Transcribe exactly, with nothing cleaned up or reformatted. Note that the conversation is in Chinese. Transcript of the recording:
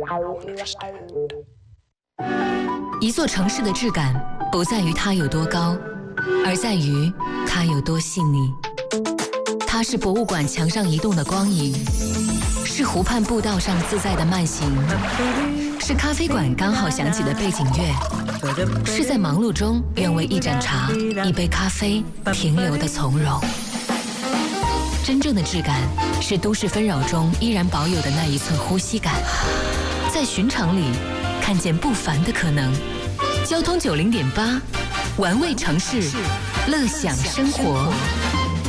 一座城市的质感不在于它有多高，而在于它有多细腻。它是博物馆墙上移动的光影，是湖畔步道上自在的慢行，是咖啡馆刚好响起的背景乐，是在忙碌中愿为一盏茶、一杯咖啡停留的从容。真正的质感是都市纷扰中依然保有的那一寸呼吸感，在寻常里看见不凡的可能。交通九零点八，玩味城市，乐享生活。